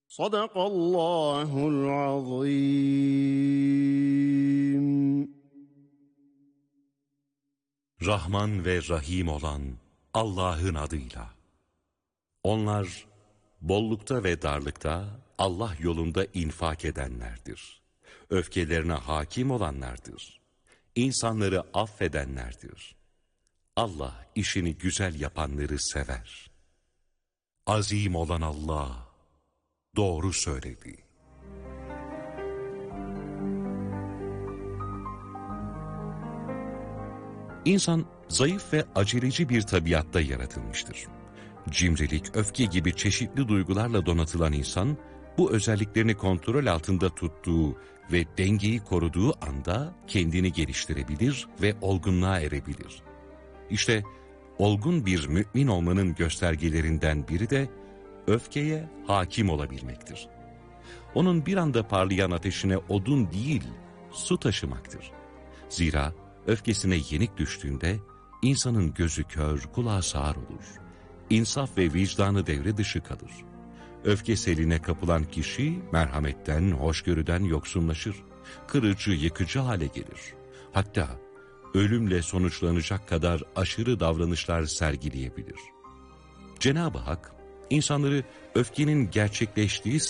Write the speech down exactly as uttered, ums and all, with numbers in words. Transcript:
Sadakallahul azim. Rahman ve Rahim olan Allah'ın adıyla. Onlar bollukta ve darlıkta Allah yolunda infak edenlerdir. Öfkelerine hakim olanlardır. İnsanları affedenlerdir. Allah işini güzel yapanları sever. Azim olan Allah doğru söyledi. İnsan zayıf ve aceleci bir tabiatta yaratılmıştır. Cimrilik, öfke gibi çeşitli duygularla donatılan insan, bu özelliklerini kontrol altında tuttuğu ve dengeyi koruduğu anda kendini geliştirebilir ve olgunluğa erebilir. İşte olgun bir mümin olmanın göstergelerinden biri de öfkeye hakim olabilmektir. Onun bir anda parlayan ateşine odun değil, su taşımaktır. Zira öfkesine yenik düştüğünde insanın gözü kör, kulağı sağır olur. İnsaf ve vicdanı devre dışı kalır. Öfke seline kapılan kişi merhametten, hoşgörüden yoksunlaşır. Kırıcı, yıkıcı hale gelir. Hatta ölümle sonuçlanacak kadar aşırı davranışlar sergileyebilir. Cenab-ı Hak, insanları öfkenin gerçekleştiği